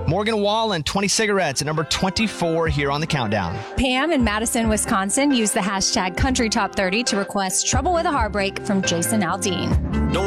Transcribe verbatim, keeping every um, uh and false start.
Morgan Wallen, twenty cigarettes at number twenty-four here on the countdown. Pam in Madison, Wisconsin used the hashtag Country Top thirty to request Trouble with a Heartbreak from Jason Aldean. Don't